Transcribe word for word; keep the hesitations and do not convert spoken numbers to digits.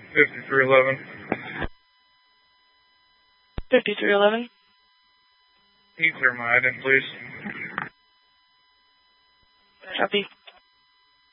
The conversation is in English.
fifty-three eleven. fifty-three eleven. Can you clear my item, please? Copy.